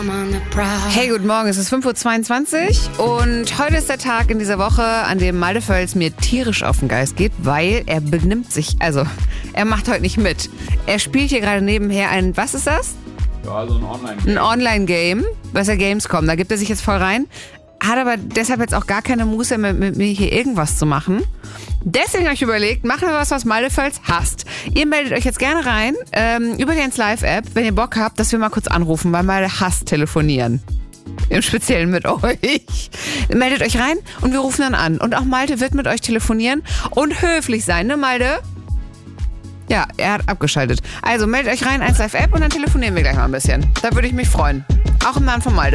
Hey, guten Morgen, es ist 5.22 Uhr und heute ist der Tag in dieser Woche, an dem Malte Völz mir tierisch auf den Geist geht, weil er benimmt sich, also er macht heute nicht mit. Er spielt hier gerade nebenher was ist das? Ja, also ein Online-Game. Ein Online-Game, was ja Gamescom, da gibt er sich jetzt voll rein, hat aber deshalb jetzt auch gar keine Muße mit mir hier irgendwas zu machen. Deswegen habe ich überlegt, machen wir was Malte Völz hasst. Ihr meldet euch jetzt gerne rein, über die 1 Live-App, wenn ihr Bock habt, dass wir mal kurz anrufen, weil Malte hasst telefonieren. Im Speziellen mit euch. Meldet euch rein und wir rufen dann an. Und auch Malte wird mit euch telefonieren und höflich sein, ne Malte? Ja, er hat abgeschaltet. Also meldet euch rein, 1 Live-App und dann telefonieren wir gleich mal ein bisschen. Da würde ich mich freuen. Auch im Namen von Malte.